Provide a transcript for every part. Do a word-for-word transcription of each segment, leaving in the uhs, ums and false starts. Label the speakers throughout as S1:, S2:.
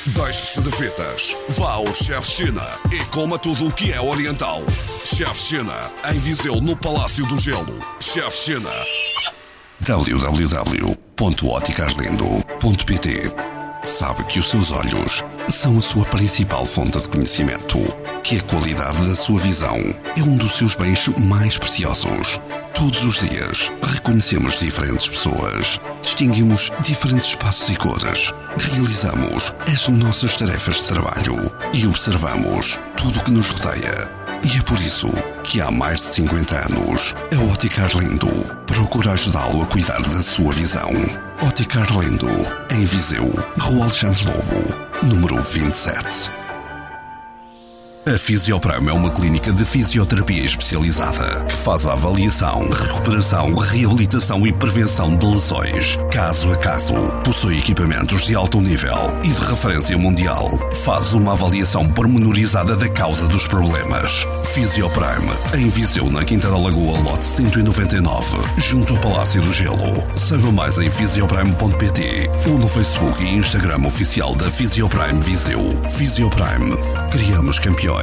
S1: Deixe-se de fitas. Vá ao Chef China e coma tudo o que é oriental. Chef China, em Viseu, no Palácio do Gelo. Chef China. w w w ponto ótica arlindo ponto p t. Sabe que os seus olhos são a sua principal fonte de conhecimento, que a qualidade da sua visão é um dos seus bens mais preciosos. Todos os dias reconhecemos diferentes pessoas, distinguimos diferentes espaços e cores, realizamos as nossas tarefas de trabalho e observamos tudo o que nos rodeia. E é por isso que há mais de cinquenta anos a Ótica Arlindo procura ajudá-lo a cuidar da sua visão. Ótica Arlindo, em Viseu, Rua Alexandre Lobo, número vinte e sete. A Fisioprime é uma clínica de fisioterapia especializada que faz a avaliação, recuperação, reabilitação e prevenção de lesões, caso a caso. Possui equipamentos de alto nível e de referência mundial. Faz uma avaliação pormenorizada da causa dos problemas. Fisioprime, em Viseu, na Quinta da Lagoa, lote cento e noventa e nove, junto ao Palácio do Gelo. Saiba mais em fisioprime ponto p t ou no Facebook e Instagram oficial da Fisioprime Viseu. Fisioprime. Criamos campeões.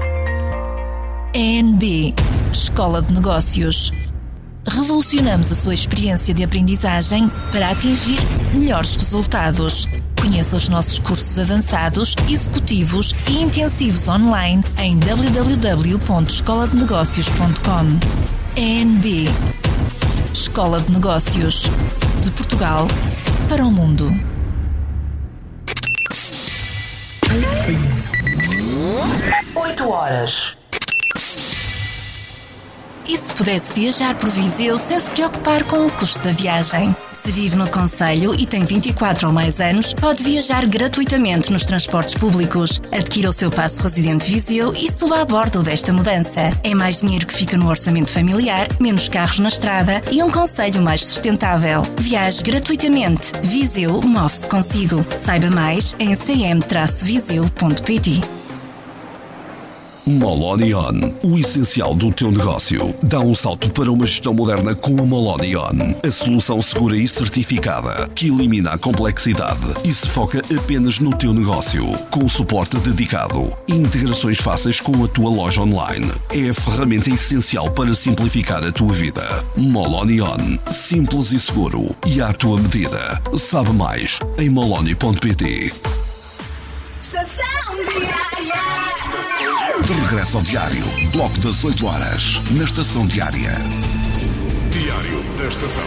S2: E N B, Escola de Negócios. Revolucionamos a sua experiência de aprendizagem para atingir melhores resultados. Conheça os nossos cursos avançados, executivos e intensivos online em w w w ponto escola de negócios ponto com. E N B, Escola de Negócios. De Portugal para o mundo.
S3: oito horas.
S2: E se pudesse viajar por Viseu sem se preocupar com o custo da viagem? Se vive no concelho e tem vinte e quatro ou mais anos, pode viajar gratuitamente nos transportes públicos. Adquira o seu passo Residente Viseu e suba a bordo desta mudança. É mais dinheiro que fica no orçamento familiar, menos carros na estrada e um concelho mais sustentável. Viaje gratuitamente. Viseu move-se consigo. Saiba mais em c m viseu ponto p t.
S1: Molonion, o essencial do teu negócio. Dá um salto para uma gestão moderna com a Molonion, a solução segura e certificada que elimina a complexidade e se foca apenas no teu negócio, com suporte dedicado e integrações fáceis com a tua loja online. É a ferramenta essencial para simplificar a tua vida. Molonion, simples e seguro e à tua medida. Sabe mais em moloni ponto p t.
S3: Estação Diária.
S1: De regresso ao Diário, bloco das oito horas, na Estação Diária. Diário da Estação.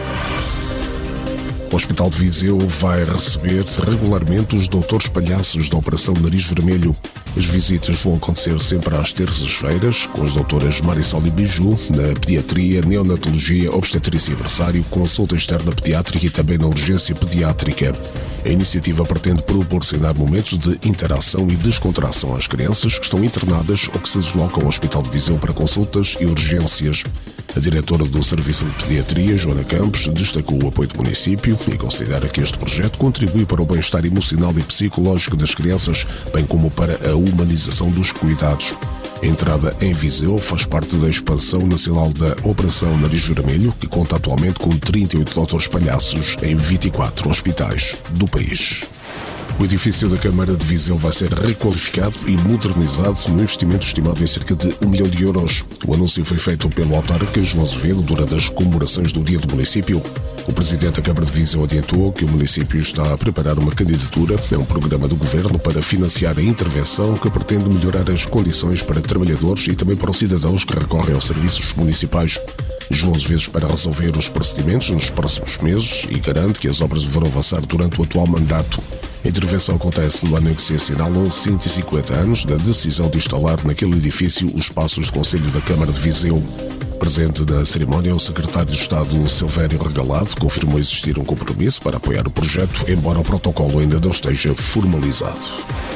S4: O Hospital de Viseu vai receber regularmente os doutores palhaços da Operação Nariz Vermelho. As visitas vão acontecer sempre às terças-feiras, com as doutoras Marisol e Biju, na pediatria, neonatologia, obstetrícia e berçário, consulta externa pediátrica e também na urgência pediátrica. A iniciativa pretende proporcionar momentos de interação e descontração às crianças que estão internadas ou que se deslocam ao Hospital de Viseu para consultas e urgências. A diretora do Serviço de Pediatria, Joana Campos, destacou o apoio do município e considera que este projeto contribui para o bem-estar emocional e psicológico das crianças, bem como para a humanização dos cuidados. A entrada em Viseu faz parte da expansão nacional da Operação Nariz Vermelho, que conta atualmente com trinta e oito doutores palhaços em vinte e quatro hospitais do país. O edifício da Câmara de Viseu vai ser requalificado e modernizado num investimento estimado em cerca de um milhão de euros. O anúncio foi feito pelo autarca João Azevedo durante as comemorações do Dia do Município. O presidente da Câmara de Viseu adiantou que o município está a preparar uma candidatura a um programa do governo para financiar a intervenção que pretende melhorar as condições para trabalhadores e também para os cidadãos que recorrem aos serviços municipais. João Azevedo espera resolver os procedimentos nos próximos meses e garante que as obras deverão avançar durante o atual mandato. A intervenção acontece no ano em que se assinalam cento e cinquenta anos da decisão de instalar naquele edifício os espaços de Conselho da Câmara de Viseu. Presente na cerimónia, o secretário de Estado Silvério Regalado confirmou existir um compromisso para apoiar o projeto, embora o protocolo ainda não esteja formalizado.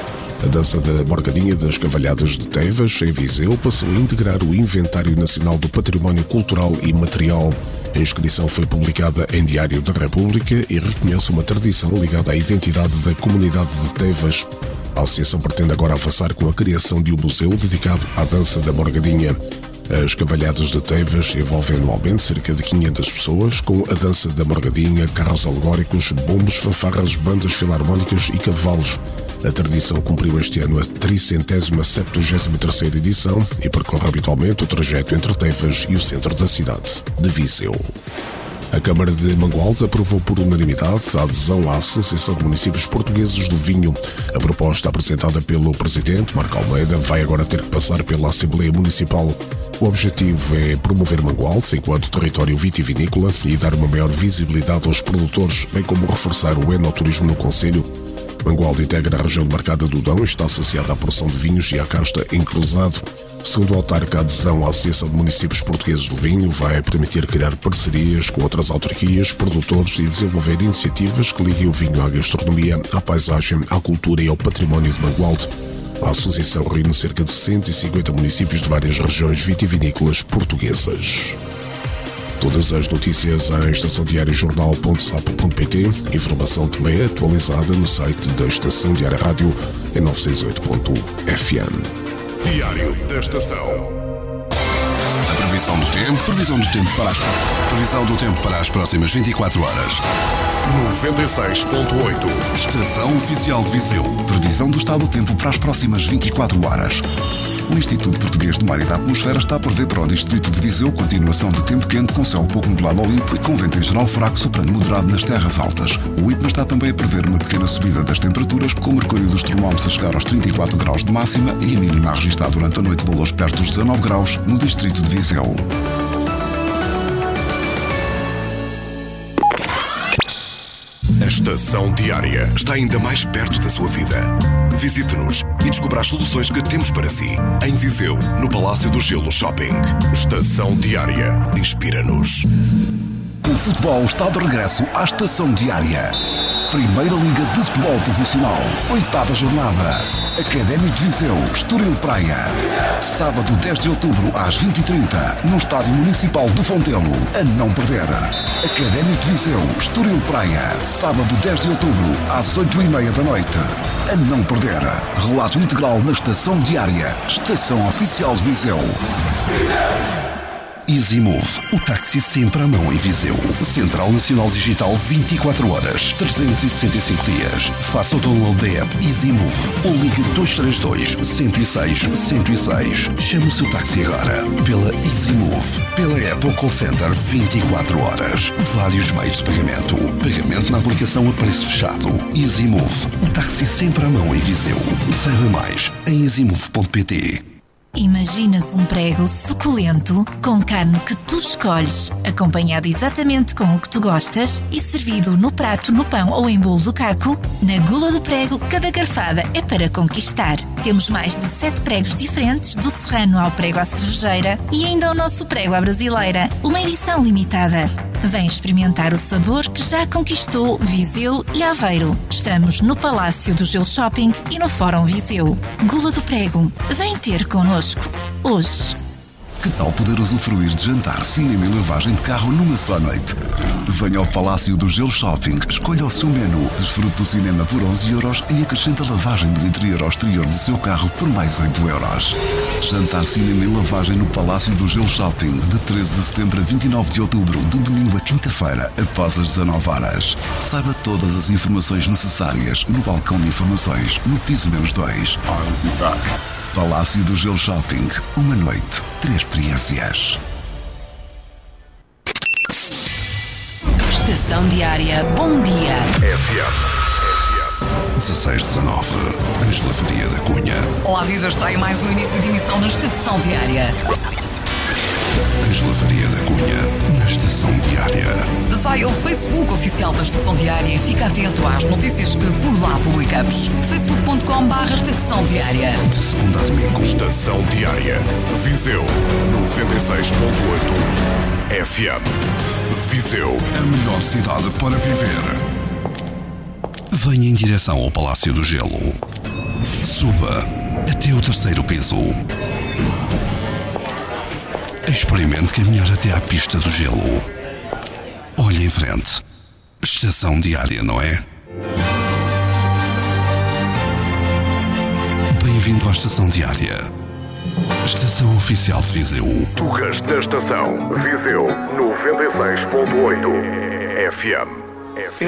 S4: A dança da Morgadinha das Cavalhadas de Tevas, em Viseu, passou a integrar o Inventário Nacional do Património Cultural e Material. A inscrição foi publicada em Diário da República e reconhece uma tradição ligada à identidade da comunidade de Tevas. A associação pretende agora avançar com a criação de um museu dedicado à dança da Morgadinha. As Cavalhadas de Tevas envolvem anualmente cerca de quinhentas pessoas, com a dança da Morgadinha, carros alegóricos, bombos, fanfarras, bandas filarmónicas e cavalos. A tradição cumpriu este ano a tricentésima septuagésima terceira edição e percorre habitualmente o trajeto entre Tefas e o centro da cidade de Viseu. A Câmara de Mangualde aprovou por unanimidade a adesão à Associação de Municípios Portugueses do Vinho. A proposta apresentada pelo Presidente, Marco Almeida, vai agora ter que passar pela Assembleia Municipal. O objetivo é promover Mangualde enquanto território vitivinícola e dar uma maior visibilidade aos produtores, bem como reforçar o enoturismo no concelho. Mangualde integra a região demarcada do Dão e está associada à produção de vinhos e à casta em cruzado. Segundo o autarca, a adesão à Associação de Municípios Portugueses do Vinho vai permitir criar parcerias com outras autarquias, produtores e desenvolver iniciativas que liguem o vinho à gastronomia, à paisagem, à cultura e ao património de Mangualde. A associação reúne cerca de cento e cinquenta municípios de várias regiões vitivinícolas portuguesas. Todas as notícias em estação diária jornal ponto sapo ponto pt. Informação também atualizada no site da Estação Diária Rádio em novecentos e oito ponto f m.
S1: Diário da Estação. A previsão do tempo, previsão do tempo para as previsão do tempo para as próximas vinte e quatro horas.
S4: noventa e seis ponto oito.
S1: Estação Oficial de Viseu.
S5: Previsão do estado do tempo para as próximas vinte e quatro horas. O Instituto Português do Mar e da Atmosfera está a prever para o distrito de Viseu continuação de tempo quente com céu pouco nublado ao limpo e com vento em geral fraco soprando moderado nas terras altas. O I P M A está também a prever uma pequena subida das temperaturas, com o mercúrio dos termómetros a chegar aos trinta e quatro graus de máxima e a mínima a registrar durante a noite valores perto dos dezanove graus no distrito de Viseu.
S1: A Estação Diária está ainda mais perto da sua vida. Visite-nos e descubra as soluções que temos para si. Em Viseu, no Palácio do Gelo Shopping. Estação Diária. Inspira-nos.
S5: O futebol está de regresso à Estação Diária. Primeira Liga de Futebol Profissional. Oitava jornada. Académico de Viseu, Estoril Praia. Sábado dez de outubro às vinte e trinta, no Estádio Municipal do Fontelo. A não perder. Académico de Viseu, Estoril Praia. Sábado dez de outubro às oito e meia da noite. A não perder. Relato integral na Estação Diária. Estação Oficial de Viseu.
S1: EasyMove, o táxi sempre à mão em Viseu. Central Nacional Digital vinte e quatro horas, trezentos e sessenta e cinco dias. Faça o download da app EasyMove ou ligue dois três dois, um zero seis, um zero seis. Chame o seu táxi agora pela EasyMove, pela app ou call center vinte e quatro horas. Vários meios de pagamento. Pagamento na aplicação a preço fechado. EasyMove, o táxi sempre à mão em Viseu. Saiba mais em easymove ponto pt.
S2: Imaginas um prego suculento, com carne que tu escolhes, acompanhado exatamente com o que tu gostas e servido no prato, no pão ou em bolo do caco? Na Gula do Prego, cada garfada é para conquistar. Temos mais de sete pregos diferentes, do serrano ao prego à cervejeira e ainda o nosso prego à brasileira, uma edição limitada. Vem experimentar o sabor que já conquistou Viseu e Aveiro. Estamos no Palácio do Gelo Shopping e no Fórum Viseu. Gula do Prego, vem ter connosco hoje.
S5: Que tal poder usufruir de jantar, cinema e lavagem de carro numa só noite? Venha ao Palácio do Gelo Shopping, escolha o seu menu, desfrute do cinema por onze euros e acrescente a lavagem do interior ao exterior do seu carro por mais oito euros. Jantar, cinema e lavagem no Palácio do Gelo Shopping, de treze de setembro a vinte e nove de outubro, de domingo a quinta-feira, após as dezanove horas. Saiba todas as informações necessárias no balcão de informações, no piso menos dois. Palácio do Gelo Shopping. Uma noite, três experiências.
S2: Estação Diária, bom dia.
S1: F M. dezasseis dezanove. Ângela Faria da Cunha.
S6: Olá, viva, está aí mais um início de emissão na Estação Diária.
S1: Ângela Faria da Cunha, na Estação Diária.
S6: Vai ao Facebook oficial da Estação Diária e fica atento às notícias que por lá publicamos. facebook ponto com barra Estação Diária.
S1: De segunda a domingo. Estação Diária. Viseu, noventa e seis ponto oito F M. Viseu, a melhor cidade para viver. Venha em direção ao Palácio do Gelo. Suba até o terceiro piso. Experimente caminhar até à pista do gelo. Olhe em frente. Estação Diária, não é? Bem-vindo à Estação Diária. Estação Oficial de Viseu. Tugas da Estação. Viseu noventa e seis ponto oito F M.